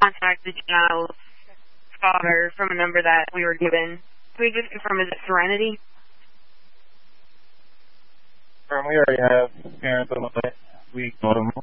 contact the child's father from a number that we were given. Can we just confirm, is it Serenity? We already have parents on the way. We told them